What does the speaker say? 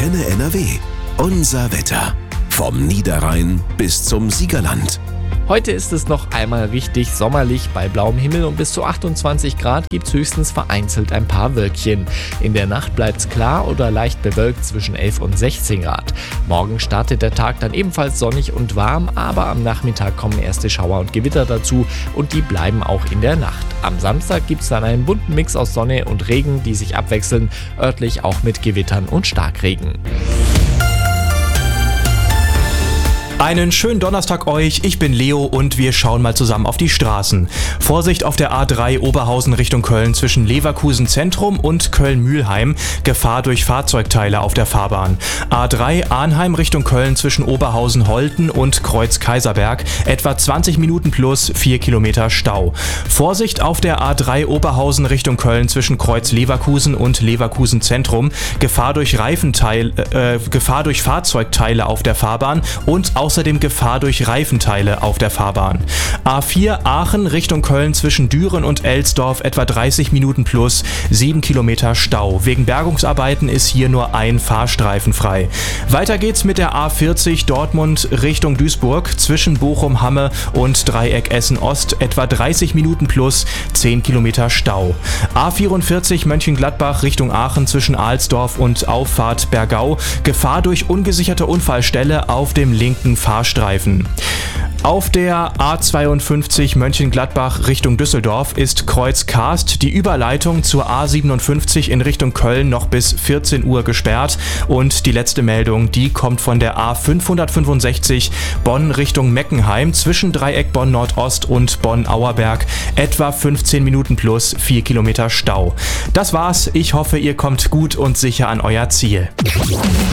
Antenne NRW. Unser Wetter. Vom Niederrhein bis zum Siegerland. Heute ist es noch einmal richtig sommerlich bei blauem Himmel und bis zu 28 Grad gibt es höchstens vereinzelt ein paar Wölkchen. In der Nacht bleibt es klar oder leicht bewölkt zwischen 11 und 16 Grad. Morgen startet der Tag dann ebenfalls sonnig und warm, aber am Nachmittag kommen erste Schauer und Gewitter dazu und die bleiben auch in der Nacht. Am Samstag gibt es dann einen bunten Mix aus Sonne und Regen, die sich abwechseln, örtlich auch mit Gewittern und Starkregen. Einen schönen Donnerstag euch, ich bin Leo und wir schauen mal zusammen auf die Straßen. Vorsicht auf der A3 Oberhausen Richtung Köln zwischen Leverkusen Zentrum und Köln-Mühlheim, Gefahr durch Fahrzeugteile auf der Fahrbahn. A3 Arnheim Richtung Köln zwischen Oberhausen-Holten und Kreuz-Kaiserberg, etwa 20 Minuten plus 4 Kilometer Stau. Vorsicht auf der A3 Oberhausen Richtung Köln zwischen Kreuz-Leverkusen und Leverkusen Zentrum, Gefahr durch Fahrzeugteile auf der Fahrbahn und außerdem Gefahr durch Reifenteile auf der Fahrbahn. A4 Aachen Richtung Köln zwischen Düren und Elsdorf etwa 30 Minuten plus 7 Kilometer Stau. Wegen Bergungsarbeiten ist hier nur ein Fahrstreifen frei. Weiter geht's mit der A40 Dortmund Richtung Duisburg zwischen Bochum-Hamme und Dreieck Essen-Ost etwa 30 Minuten plus 10 Kilometer Stau. A44 Mönchengladbach Richtung Aachen zwischen Alsdorf und Auffahrt Bergau. Gefahr durch ungesicherte Unfallstelle auf dem linken Fahrstreifen. Auf der A52 Mönchengladbach Richtung Düsseldorf ist Kreuz Karst die Überleitung zur A57 in Richtung Köln noch bis 14 Uhr gesperrt und die letzte Meldung, die kommt von der A565 Bonn Richtung Meckenheim zwischen Dreieck Bonn Nordost und Bonn Auerberg etwa 15 Minuten plus 4 Kilometer Stau. Das war's, ich hoffe ihr kommt gut und sicher an euer Ziel.